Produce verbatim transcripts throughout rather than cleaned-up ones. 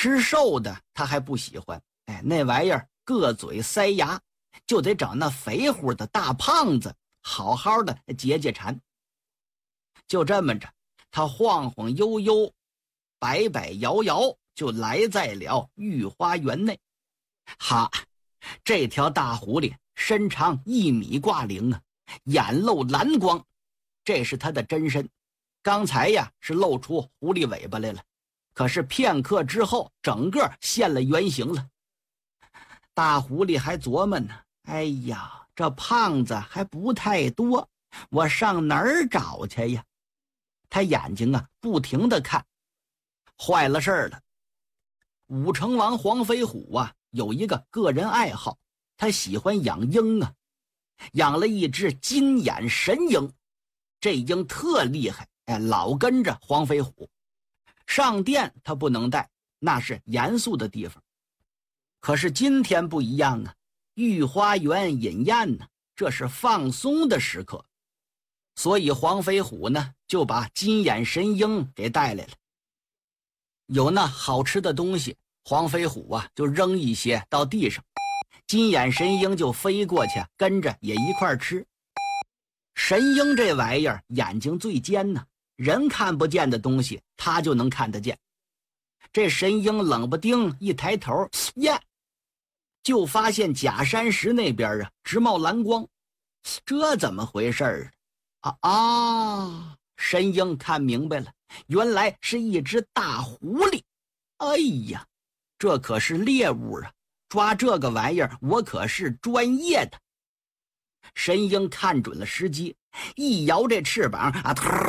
吃瘦的他还不喜欢，哎，那玩意儿硌嘴塞牙，就得找那肥乎的大胖子好好的解解馋。就这么着，他晃晃悠悠，摆摆摇摇，就来在了御花园内。哈，这条大狐狸身长一米挂零啊，眼露蓝光，这是它的真身。刚才呀是露出狐狸尾巴来了，可是片刻之后整个现了原形了。大狐狸还琢磨呢，哎呀，这胖子还不太多，我上哪儿找去呀？他眼睛啊不停地看。坏了事儿了，武成王黄飞虎啊有一个个人爱好，他喜欢养鹰啊，养了一只金眼神鹰。这鹰特厉害，哎，老跟着黄飞虎。上殿他不能带，那是严肃的地方。可是今天不一样啊，御花园饮宴呢，这是放松的时刻。所以黄飞虎呢就把金眼神鹰给带来了。有那好吃的东西，黄飞虎啊就扔一些到地上，金眼神鹰就飞过去，跟着也一块吃。神鹰这玩意儿眼睛最尖呢，人看不见的东西它就能看得见。这神鹰冷不丁一抬头，呀，就发现假山石那边啊直冒蓝光。这怎么回事啊？啊，神鹰看明白了，原来是一只大狐狸。哎呀，这可是猎物啊，抓这个玩意儿我可是专业的。神鹰看准了时机，一摇这翅膀啊，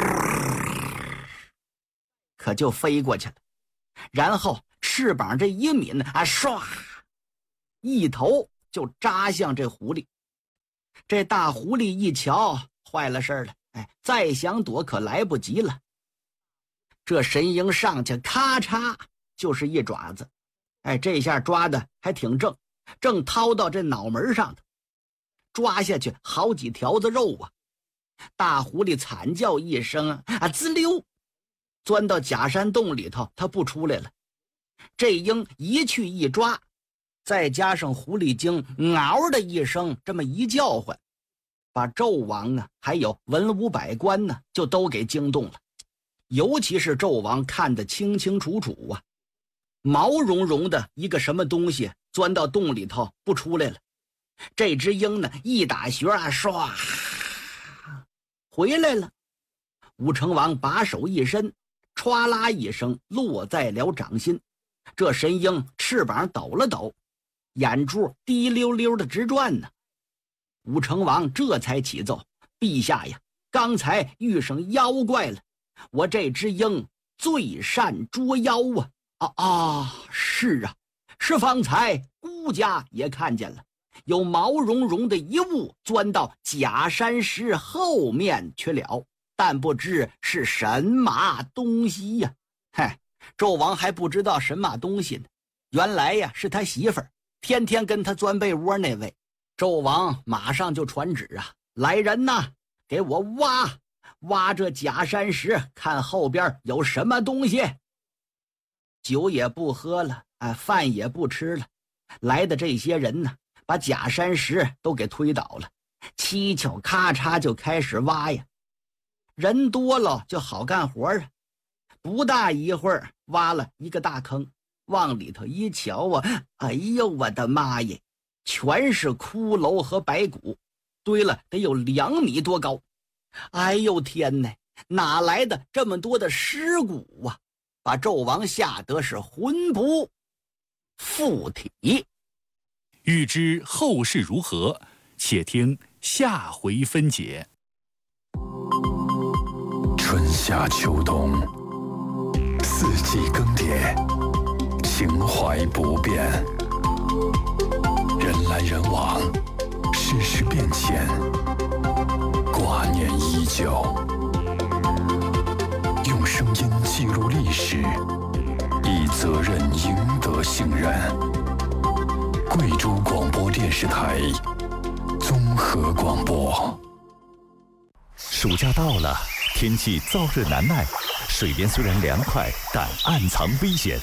可就飞过去了。然后翅膀这一抿啊，唰，一头就扎向这狐狸。这大狐狸一瞧，坏了事了，哎，再想躲可来不及了。这神鹰上去咔嚓就是一爪子，哎，这下抓的还挺正，正掏到这脑门上头，抓下去好几条子肉啊！大狐狸惨叫一声啊，滋溜，钻到假山洞里头，它不出来了。这鹰一去一抓，再加上狐狸精嗷的一声这么一叫唤，把纣王啊还有文武百官呢就都给惊动了。尤其是纣王看得清清楚楚啊，毛茸茸的一个什么东西钻到洞里头不出来了。这只鹰呢一打旋啊，唰回来了。武成王把手一伸，歘啦一声落在了掌心。这神鹰翅膀抖了抖，眼珠滴溜溜的直转呢。武成王这才启奏，陛下呀，刚才遇上妖怪了，我这只鹰最善捉妖啊！啊啊，是啊，是方才孤家也看见了，有毛茸茸的一物钻到假山石后面去了，但不知是神马东西呀、啊！嗨，纣王还不知道神马东西呢，原来呀是他媳妇儿，天天跟他钻被窝那位。纣王马上就传旨啊，来人呐，给我挖挖这假山石，看后边有什么东西。酒也不喝了，哎，饭也不吃了，来的这些人呢，把假山石都给推倒了，七巧咔嚓就开始挖呀。人多了就好干活啊，不大一会儿挖了一个大坑，往里头一瞧啊，哎呦我的妈耶，全是骷髅和白骨，堆了得有两米多高。哎呦天哪，哪来的这么多的尸骨啊，把纣王吓得是魂不附体。 欲知后事如何，且听下回分解。 春夏秋冬，四季更迭，情怀不变，人来人往，世事变迁，挂念依旧。用声音记录历史，以责任赢得信任。贵州广播电视台综合广播。 暑假到了，天气燥热难耐，水边虽然凉快，但暗藏危险。